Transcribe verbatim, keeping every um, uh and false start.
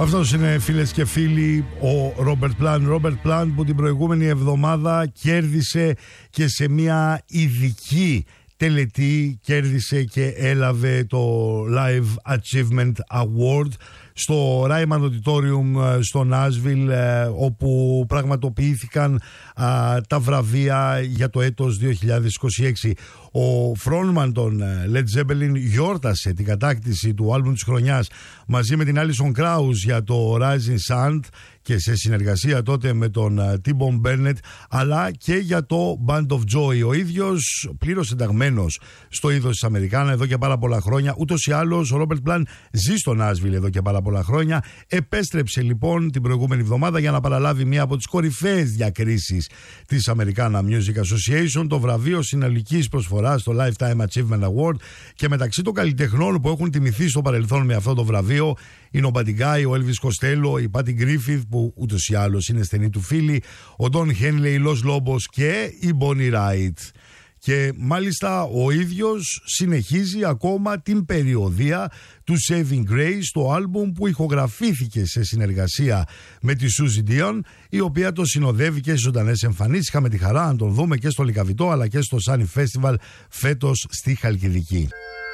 Αυτός είναι, φίλες και φίλοι, ο Ρόμπερτ Πλάν. Ρόμπερτ Πλάν που την προηγούμενη εβδομάδα κέρδισε και σε μια ειδική τελετή, κέρδισε και έλαβε το Live Achievement Award στο Ryman Auditorium στο Νάσβιλ, όπου πραγματοποιήθηκαν α, τα βραβεία για το έτος δύο χιλιάδες είκοσι έξι. Ο frontman των Led Zeppelin γιόρτασε την κατάκτηση του άλμπουμ της χρονιάς μαζί με την Alison Krauss για το Rising Sun και σε συνεργασία τότε με τον T-Bone Burnett, αλλά και για το Band of Joy. Ο ίδιος πλήρως ενταγμένος στο είδος της Αμερικάνα εδώ και πάρα πολλά χρόνια. Ούτως ή άλλως ο Robert Plant ζει στο Nashville εδώ και πάρα πολλά χρόνια. Επέστρεψε λοιπόν την προηγούμενη εβδομάδα για να παραλάβει μία από τις κορυφαίες διακρίσεις της Americana Music Association, το βραβείο συνολικής προσφοράς στο Lifetime Achievement Award, και μεταξύ των καλλιτεχνών που έχουν τιμηθεί στο παρελθόν με αυτό το βραβείο είναι ο Buddy Guy, ο Elvis Costello, η Patti Griffith που ούτως ή άλλως είναι στενή του φίλη, ο Don Henley, Los Lobos και η Bonnie Raitt. Και μάλιστα ο ίδιος συνεχίζει ακόμα την περιοδεία του Saving Grace, το άλμπουμ που ηχογραφήθηκε σε συνεργασία με τη Suzy Dion, η οποία το συνοδεύει και στις ζωντανές εμφανίσεις. Είχαμε τη χαρά να τον δούμε και στο Λυκαβητό αλλά και στο Sunny Festival φέτος στη Χαλκιδική.